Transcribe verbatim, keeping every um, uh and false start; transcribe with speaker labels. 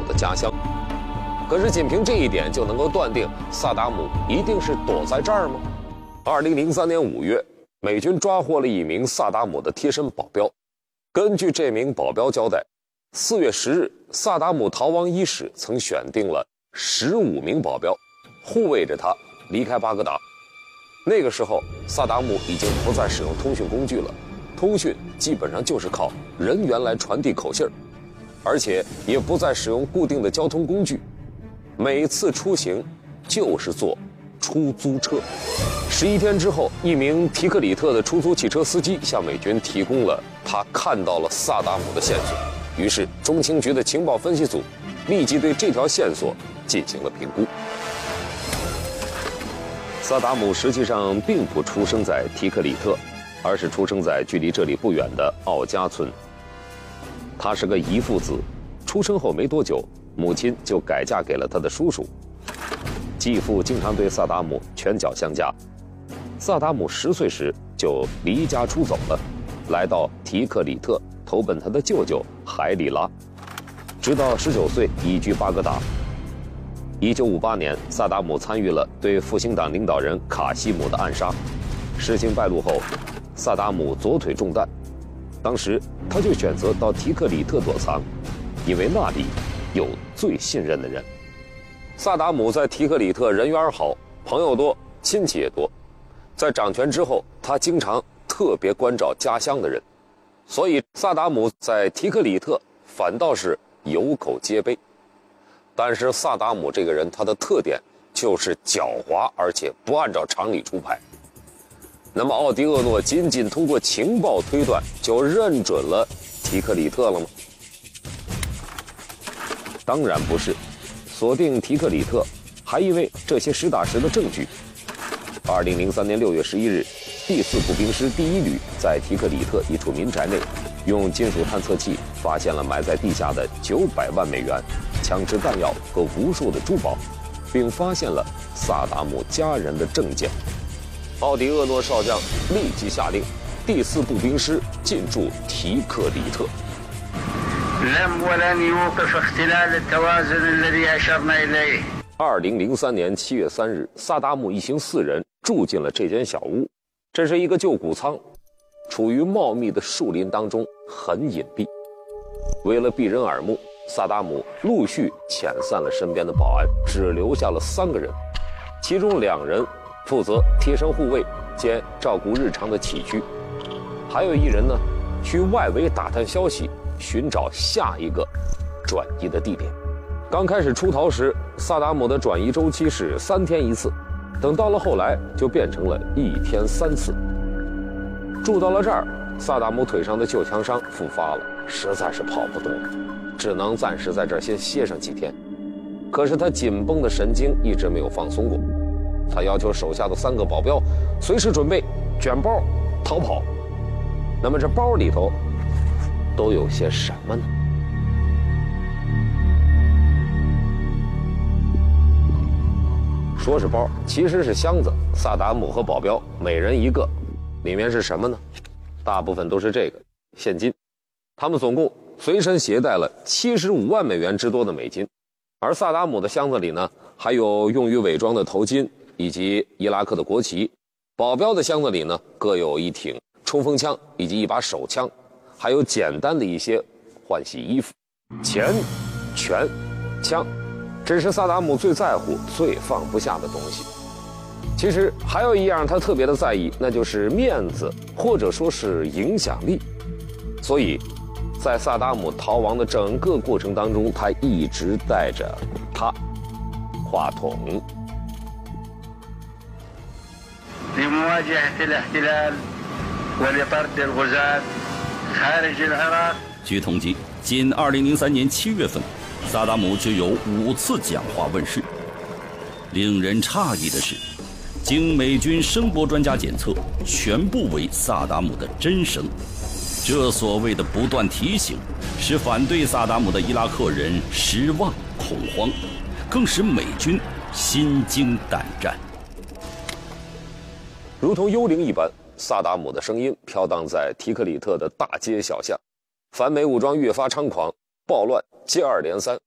Speaker 1: 的家乡。可是仅凭这一点就能够断定萨达姆一定是躲在这儿吗？二零零三年五月，美军抓获了一名萨达姆的贴身保镖。根据这名保镖交代，四月十日，萨达姆逃亡伊始曾选定了十五名保镖，护卫着他离开巴格达。那个时候，萨达姆已经不再使用通讯工具了，通讯基本上就是靠人员来传递口信儿，而且也不再使用固定的交通工具，每次出行就是坐出租车。十一天之后，一名提克里特的出租汽车司机向美军提供了他看到了萨达姆的线索，于是中情局的情报分析组立即对这条线索进行了评估。萨达姆实际上并不出生在提克里特，而是出生在距离这里不远的奥加村。他是个遗腹子，出生后没多久，母亲就改嫁给了他的叔叔。继父经常对萨达姆拳脚相加。萨达姆十岁时就离家出走了，来到提克里特投奔他的舅舅海里拉，直到十九岁移居巴格达。一九五八年，萨达姆参与了对复兴党领导人卡西姆的暗杀。事情败露后，萨达姆左腿中弹，当时他就选择到提克里特躲藏，因为那里有最信任的人。萨达姆在提克里特人缘好，朋友多，亲戚也多。在掌权之后，他经常特别关照家乡的人，所以萨达姆在提克里特反倒是有口皆碑。但是萨达姆这个人，他的特点就是狡猾，而且不按照常理出牌。那么奥迪厄诺仅仅通过情报推断就认准了提克里特了吗？当然不是，锁定提克里特还因为这些实打实的证据。二零零三年六月十一日，第四步兵师第一旅在提克里特一处民宅内，用金属探测器发现了埋在地下的九百万美元、枪支弹药和无数的珠宝，并发现了萨达姆家人的证件。奥迪厄诺少将立即下令，第四步兵师进驻提克里特。二零零三年七月三日，萨达姆一行四人住进了这间小屋，这是一个旧谷仓，处于茂密的树林当中，很隐蔽。为了避人耳目，萨达姆陆续遣散了身边的保安，只留下了三个人，其中两人负责贴身护卫兼照顾日常的起居，还有一人呢，去外围打探消息，寻找下一个转移的地点。刚开始出逃时，萨达姆的转移周期是三天一次，等到了后来就变成了一天三次。住到了这儿，萨达姆腿上的旧枪伤复发了，实在是跑不动了，只能暂时在这儿先歇上几天。可是他紧绷的神经一直没有放松过，他要求手下的三个保镖随时准备卷包逃跑。那么这包里头都有些什么呢？说是包，其实是箱子。萨达姆和保镖每人一个，里面是什么呢？大部分都是这个现金。他们总共随身携带了七十五万美元之多的美金，而萨达姆的箱子里呢，还有用于伪装的头巾以及伊拉克的国旗。保镖的箱子里呢，各有一挺冲锋枪以及一把手枪，还有简单的一些换洗衣服。钱、权、枪，这是萨达姆最在乎、最放不下的东西。其实还有一样他特别的在意，那就是面子，或者说是影响力。所以在萨达姆逃亡的整个过程当中，他一直带着他话筒。
Speaker 2: 据统计，仅二零零三年七月份，萨达姆就有五次讲话问世。令人诧异的是，经美军声波专家检测，全部为萨达姆的真声。这所谓的不断提醒，使反对萨达姆的伊拉克人失望恐慌，更使美军心惊胆战。
Speaker 1: 如同幽灵一般，萨达姆的声音飘荡在提克里特的大街小巷，反美武装越发猖狂，暴乱接二连三。